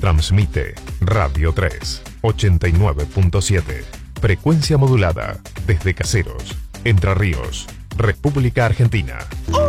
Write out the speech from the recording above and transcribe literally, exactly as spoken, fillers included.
Transmite Radio tres, ochenta y nueve punto siete. Frecuencia modulada desde Caseros, Entre Ríos, República Argentina.